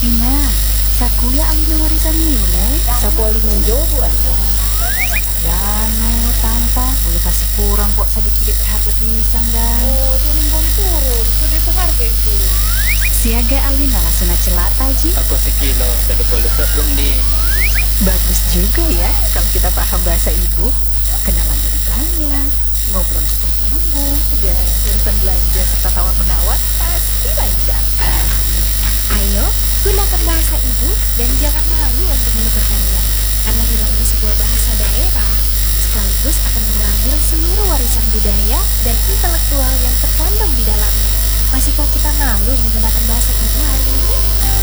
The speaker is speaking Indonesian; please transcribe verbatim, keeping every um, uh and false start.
Pina, sakuya alina warisan niule. Sapoli menjobo anda. Yano, tanpa boleh kasih kurang kok sedikit harga pisang dan. Oh, turun boleh turun. Sudah seharga itu. Siaga alina langsung celata ji. Aku sekilo, sedep-lepet dong di. Bagus juga ya kalau kita paham bahasa ibu. Kenalan dari banyak, ngobrol juga nyambung, dan urusan belanja serta tawar menawar pasti lancar. Ayo, gunakan bahasa ibu dan jangan malu untuk menuturkannya. Karena hilangnya sebuah bahasa daerah sekaligus akan mengambil seluruh warisan budaya dan intelektual yang terkandung di dalamnya. Masihkah kita malu menggunakan bahasa ibu hari ini?